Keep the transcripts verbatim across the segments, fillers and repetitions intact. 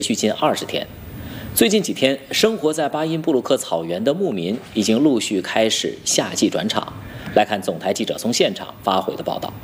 续近二十天。最近几天，生活在巴音布鲁克草原的牧民已经陆续开始夏季转场。来看总台记者从现场发回的报道。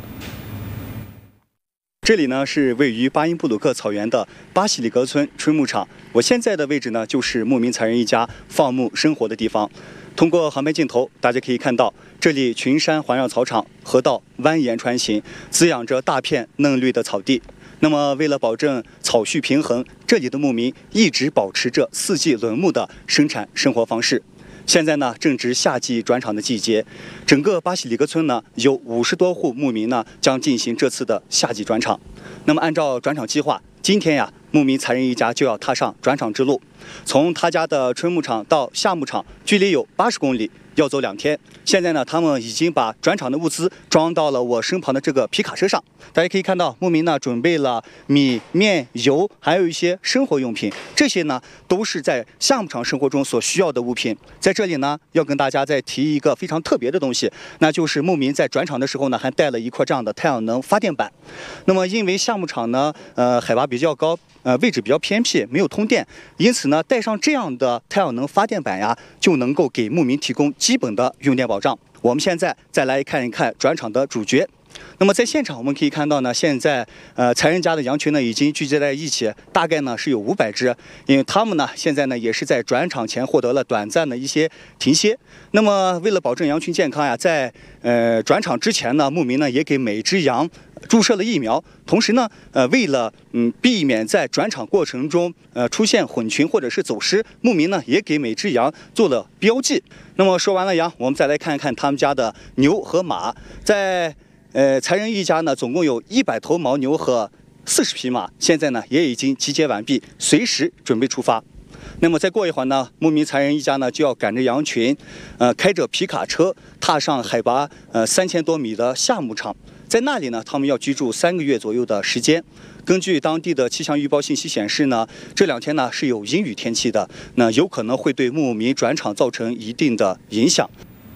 这里呢是位于巴音布鲁克草原的巴西里格村春牧场，我现在的位置呢就是牧民才人一家放牧生活的地方。通过航拍镜头，大家可以看到，这里群山环绕草场，河道蜿蜒穿行，滋养着大片嫩绿的草地。那么，为了保证草畜平衡，这里的牧民一直保持着四季轮牧的生产生活方式。现在呢，正值夏季转场的季节，整个巴西里格村呢有五十多户牧民呢将进行这次的夏季转场。那么，按照转场计划，今天呀，牧民才人一家就要踏上转场之路。从他家的春牧场到夏牧场，距离有八十公里，要走两天。现在呢，他们已经把转场的物资装到了我身旁的这个皮卡车上。大家可以看到，牧民呢准备了米、面、油，还有一些生活用品，这些呢都是在夏牧场生活中所需要的物品。在这里呢，要跟大家再提一个非常特别的东西，那就是牧民在转场的时候呢，还带了一块这样的太阳能发电板。那么，因为夏牧场呢，呃，海拔比较高，呃，位置比较偏僻，没有通电，因此呢，带上这样的太阳能发电板呀，就能够给牧民提供基本的用电保障。我们现在再来看一看转场的主角。那么在现场我们可以看到呢，现在呃才人家的羊群呢已经聚集在一起，大概呢是有五百只，因为他们呢现在呢也是在转场前获得了短暂的一些停歇。那么为了保证羊群健康呀，在呃转场之前呢，牧民呢也给每只羊注射了疫苗，同时呢，呃，为了嗯避免在转场过程中呃出现混群或者是走失，牧民呢也给每只羊做了标记。那么说完了羊，我们再来看看他们家的牛和马。在呃才人一家呢，总共有一百头牦牛和四十匹马，现在呢也已经集结完毕，随时准备出发。那么再过一会儿呢，牧民才人一家呢就要赶着羊群，呃，开着皮卡车踏上海拔呃三千多米的夏牧场。在那里呢，他们要居住三个月左右的时间。根据当地的气象预报信息显示呢，这两天呢是有阴雨天气的，那有可能会对牧民转场造成一定的影响。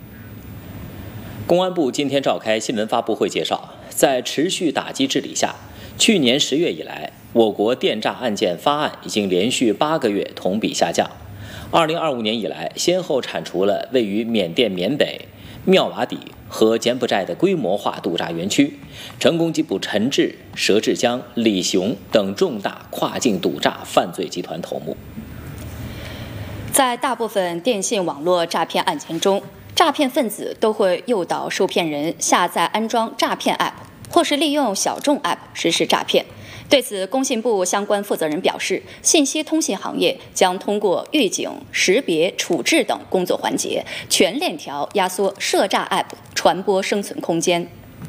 公安部今天召开新闻发布会介绍，在持续打击治理下，去年十月以来，我国电诈案件发案已经连续八个月同比下降。二零二五年以来，先后铲除了位于缅甸缅北、妙瓦底和柬埔寨的规模化赌诈园区，成功缉捕陈志、佘志江、李雄等重大跨境赌诈犯罪集团头目。 在大部分电信网络诈骗案件中，诈骗分子都会诱导受骗人下载安装诈骗 App， 或是利用小众 App 实施诈骗。对此，工信部相关负责人表示，信息通信行业将通过预警、识别、处置等工作环节，全链条压缩涉诈 App 传播生存空间。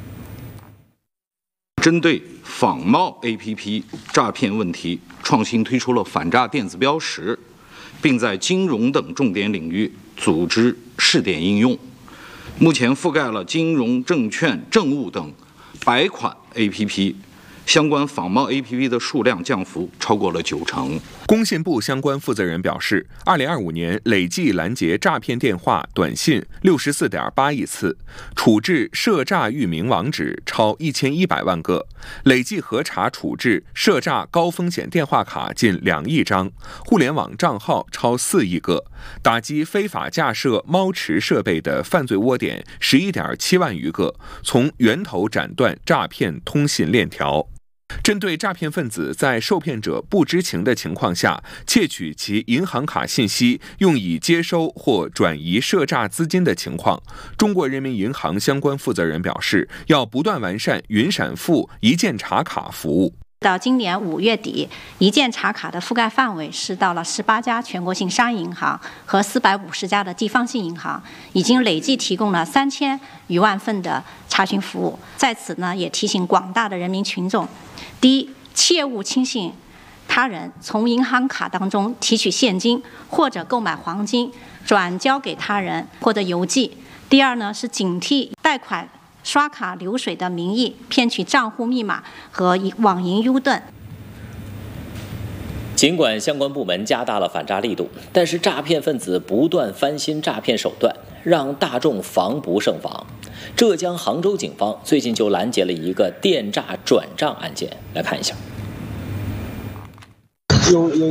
针对仿冒 A P P 诈骗问题，创新推出了反诈电子标识，并在金融等重点领域组织试点应用。目前覆盖了金融、证券、政务等百款 A P P。相关仿冒 A P P 的数量降幅超过了九成。 工信部相关负责人表示，二零二五年累计拦截诈骗电话、短信六十四点八亿次，处置涉诈域名网址超一千一百万个，累计核查处置涉诈高风险电话卡近两亿张，互联网账号超四亿个，打击非法架设猫池设备的犯罪窝点十一点七万余个，从源头斩断诈骗通信链条。针对诈骗分子在受骗者不知情的情况下窃取其银行卡信息，用以接收或转移涉诈资金的情况，中国人民银行相关负责人表示，要不断完善云闪付一键查卡服务。 到今年五月底，一键查卡的覆盖范围是到了十八家全国性商业银行和四百五十家的地方性银行，已经累计提供了三千余万份的查询服务。在此呢，也提醒广大的人民群众，第一，切勿轻信他人从银行卡当中提取现金或者购买黄金，转交给他人或者邮寄。第二呢，是警惕贷款刷卡流水的名义骗取账户密码和网银 U 盾。 尽管相关部门加大了反诈力度，但是诈骗分子不断翻新诈骗手段，让大众防不胜防。浙江杭州警方最近就拦截了一个电诈转账案件，来看一下。 有有